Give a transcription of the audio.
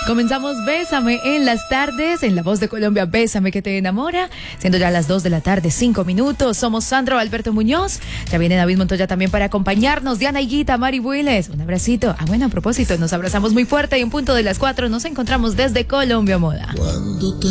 Comenzamos Bésame en las tardes, en La Voz de Colombia, Bésame que te enamora, siendo ya las 2 de la tarde, 5 minutos. Somos Sandro Alberto Muñoz, ya viene David Montoya también para acompañarnos, Diana Higuita, Mari Builes, un abracito. Bueno, a propósito, nos abrazamos muy fuerte y en punto de las 4 nos encontramos desde Colombia Moda. Cuando te